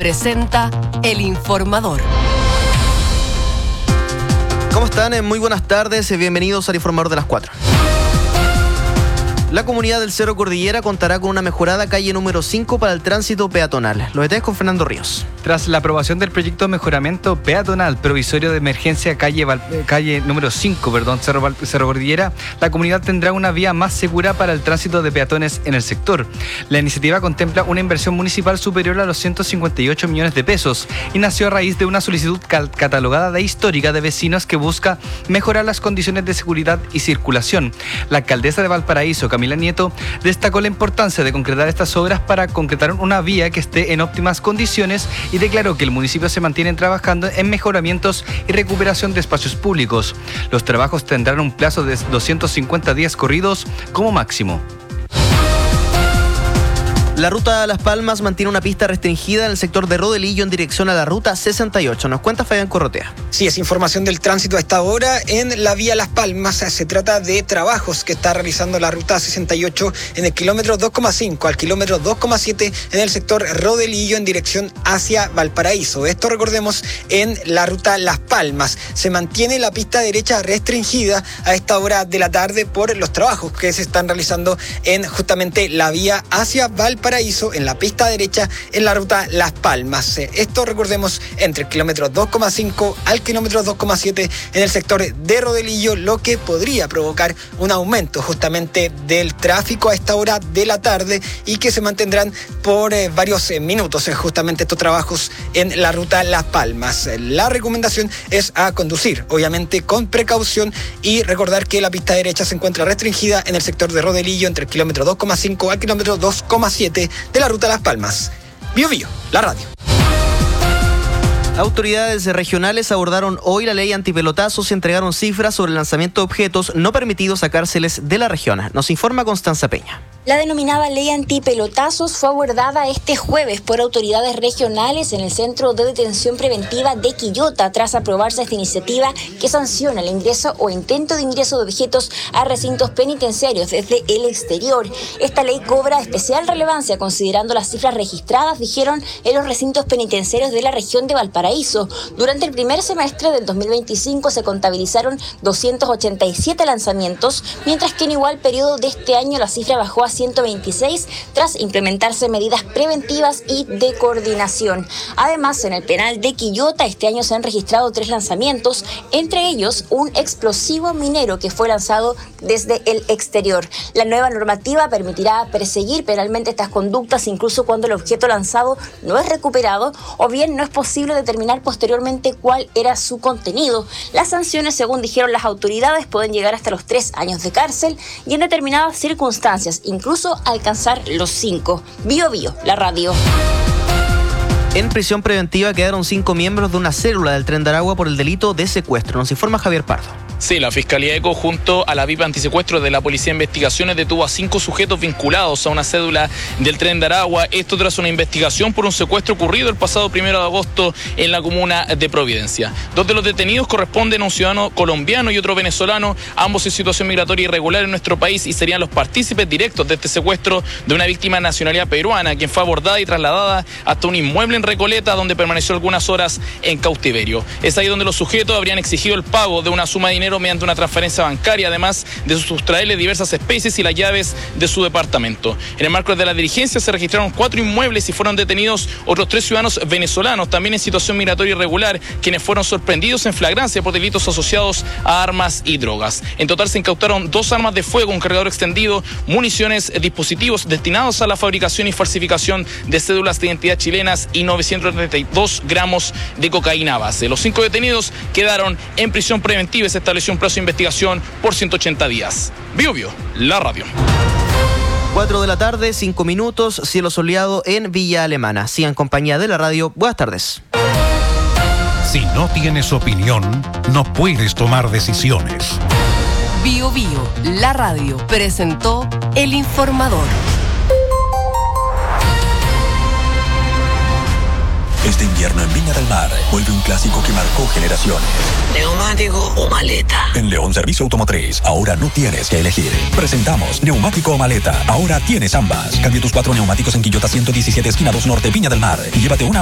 presenta El Informador. ¿Cómo están? Muy buenas tardes, bienvenidos al Informador de las 4. La comunidad del Cerro Cordillera contará con una mejorada calle número 5 para el tránsito peatonal. Los detalles con Fernando Ríos. Tras la aprobación del proyecto de mejoramiento peatonal provisorio de emergencia calle número 5, Cerro Cordillera, la comunidad tendrá una vía más segura para el tránsito de peatones en el sector. La iniciativa contempla una inversión municipal superior a los 158 millones de pesos y nació a raíz de una solicitud catalogada de histórica de vecinos que busca mejorar las condiciones de seguridad y circulación. La alcaldesa de Valparaíso, Camila Nieto, destacó la importancia de concretar estas obras para concretar una vía que esté en óptimas condiciones y declaró que el municipio se mantiene trabajando en mejoramientos y recuperación de espacios públicos. Los trabajos tendrán un plazo de 250 días corridos como máximo. La ruta Las Palmas mantiene una pista restringida en el sector de Rodelillo en dirección a la ruta 68. Nos cuenta Fabián Corrotea. Sí, es información del tránsito a esta hora en la vía Las Palmas. Se trata de trabajos que está realizando la ruta 68 en el kilómetro 2,5 al kilómetro 2,7 en el sector Rodelillo en dirección hacia Valparaíso. Esto, recordemos, en la ruta Las Palmas. Se mantiene la pista derecha restringida a esta hora de la tarde por los trabajos que se están realizando en justamente la vía hacia Valparaíso, en la pista derecha en la ruta Las Palmas. Esto, recordemos, entre el kilómetro 2,5 al kilómetro 2,7 en el sector de Rodelillo, lo que podría provocar un aumento justamente del tráfico a esta hora de la tarde y que se mantendrán por varios minutos justamente estos trabajos en la ruta Las Palmas. La recomendación es a conducir, obviamente, con precaución y recordar que la pista derecha se encuentra restringida en el sector de Rodelillo entre el kilómetro 2,5 al kilómetro 2,7 de la ruta Las Palmas. Bio Bio, la radio. Autoridades regionales abordaron hoy la ley antipelotazos y entregaron cifras sobre el lanzamiento de objetos no permitidos a cárceles de la región. Nos informa Constanza Peña. La denominada ley antipelotazos fue abordada este jueves por autoridades regionales en el Centro de Detención Preventiva de Quillota tras aprobarse esta iniciativa que sanciona el ingreso o intento de ingreso de objetos a recintos penitenciarios desde el exterior. Esta ley cobra especial relevancia considerando las cifras registradas, dijeron, en los recintos penitenciarios de la región de Valparaíso. Durante el primer semestre del 2025 se contabilizaron 287 lanzamientos, mientras que en igual periodo de este año la cifra bajó a 126 tras implementarse medidas preventivas y de coordinación. Además, en el penal de Quillota este año se han registrado 3 lanzamientos, entre ellos un explosivo minero que fue lanzado desde el exterior. La nueva normativa permitirá perseguir penalmente estas conductas incluso cuando el objeto lanzado no es recuperado o bien no es posible determinar posteriormente cuál era su contenido. Las sanciones, según dijeron las autoridades, pueden llegar hasta los 3 años de cárcel y en determinadas circunstancias incluso alcanzar los 5. Bio Bio, la radio. En prisión preventiva quedaron 5 miembros de una célula del Tren de Aragua por el delito de secuestro. Nos informa Javier Pardo. Sí, la Fiscalía ECO junto a la VIP Antisecuestro de la Policía de Investigaciones detuvo a 5 sujetos vinculados a una cédula del Tren de Aragua. Esto tras una investigación por un secuestro ocurrido el pasado 1 de agosto en la comuna de Providencia. 2 de los detenidos corresponden a un ciudadano colombiano y otro venezolano, ambos en situación migratoria irregular en nuestro país y serían los partícipes directos de este secuestro de una víctima de nacionalidad peruana, quien fue abordada y trasladada hasta un inmueble en Recoleta, donde permaneció algunas horas en cautiverio. Es ahí donde los sujetos habrían exigido el pago de una suma de dinero mediante una transferencia bancaria, además de sustraerle diversas especies y las llaves de su departamento. En el marco de la diligencia se registraron 4 inmuebles y fueron detenidos otros 3 ciudadanos venezolanos, también en situación migratoria irregular, quienes fueron sorprendidos en flagrancia por delitos asociados a armas y drogas. En total se incautaron 2 armas de fuego, un cargador extendido, municiones, dispositivos destinados a la fabricación y falsificación de cédulas de identidad chilenas y 932 gramos de cocaína base. Los 5 detenidos quedaron en prisión preventiva y se estableció un plazo de investigación por 180 días. Bio Bio, la radio. 4 de la tarde, 5 minutos, cielo soleado en Villa Alemana. Sigan en compañía de la radio. Buenas tardes. Si no tienes opinión, no puedes tomar decisiones. Bio Bio, la radio, presentó El Informador. Este invierno en Viña del Mar vuelve un clásico que marcó generaciones. ¿Neumático o maleta? En León Servicio Automotriz, ahora no tienes que elegir. Presentamos neumático o maleta. Ahora tienes ambas. Cambia tus 4 neumáticos en Quillota 117, esquina 2 Norte, Viña del Mar. Y llévate una